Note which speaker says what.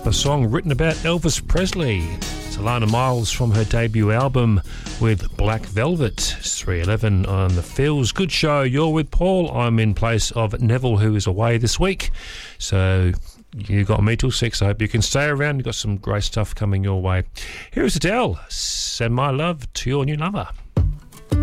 Speaker 1: a song written about Elvis Presley. It's Alana Miles from her debut album with Black Velvet. It's 3:11 on the Feels Good Show. You're with Paul. I'm in place of Neville, who is away this week. So you got me till 6. I hope you can stay around. You've got some great stuff coming your way. Here's Adele. Send my love to your new lover.